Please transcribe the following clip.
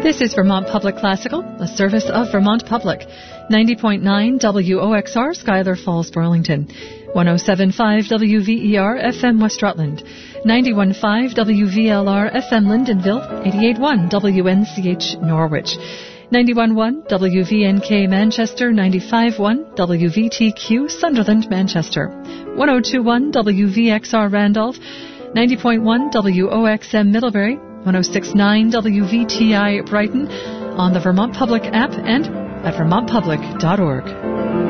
This is Vermont Public Classical, a service of Vermont Public. 90.9 WOXR, Schuyler Falls, Burlington. 107.5 WVER, FM West Rutland. 91.5 WVLR, FM Lyndonville. 88.1 WNCH, Norwich. 91.1 WVNK, Manchester. 95.1 WVTQ, Sunderland, Manchester. 102.1 WVXR, Randolph. 90.1 WOXM, Middlebury. 106.9 WVTI Brighton, on the Vermont Public app and at vermontpublic.org.